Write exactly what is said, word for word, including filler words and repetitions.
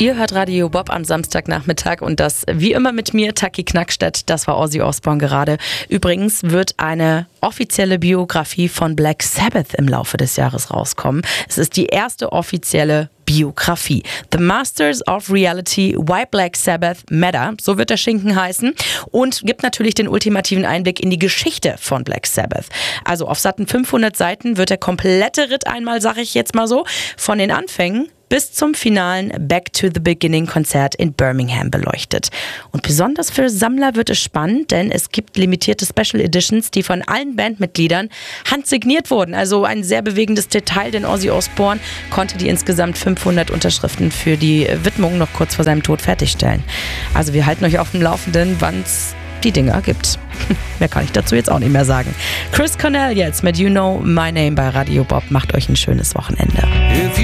Ihr hört Radio Bob am Samstagnachmittag und das wie immer mit mir, Taki Knackstedt. Das war Ozzy Osbourne gerade. Übrigens wird eine offizielle Biografie von Black Sabbath im Laufe des Jahres rauskommen. Es ist die erste offizielle Biografie. The Masters of Reality, Why Black Sabbath Matter, so wird der Schinken heißen, und gibt natürlich den ultimativen Einblick in die Geschichte von Black Sabbath. Also auf satten fünfhundert Seiten wird der komplette Ritt einmal, sag ich jetzt mal so, von den Anfängen bis zum finalen Back to the Beginning Konzert in Birmingham beleuchtet. Und besonders für Sammler wird es spannend, denn es gibt limitierte Special Editions, die von allen Bandmitgliedern handsigniert wurden. Also ein sehr bewegendes Detail, denn Ozzy Osbourne konnte die insgesamt fünfhundert Unterschriften für die Widmung noch kurz vor seinem Tod fertigstellen. Also wir halten euch auf dem Laufenden, wann es die Dinger gibt. Mehr kann ich dazu jetzt auch nicht mehr sagen. Chris Cornell jetzt mit You Know My Name bei Radio Bob. Macht euch ein schönes Wochenende.